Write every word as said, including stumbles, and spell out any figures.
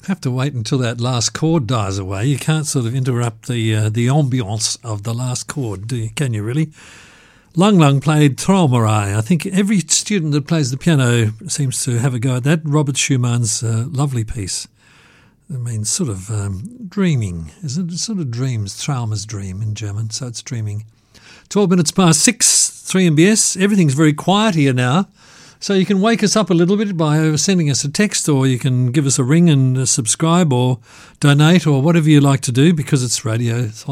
Have to wait until that last chord dies away. You can't sort of interrupt the uh, the ambience of the last chord, do you? Can you really? Lung Lung played Traumerei. I think every student that plays the piano seems to have a go at that. Robert Schumann's uh, lovely piece. I mean, sort of um, dreaming, isn't it? Sort of dreams, Trauma's dream in German, so it's dreaming. twelve minutes past six, three M B S. Everything's very quiet here now. So you can wake us up a little bit by sending us a text, or you can give us a ring and subscribe or donate or whatever you like to do, because it's radio.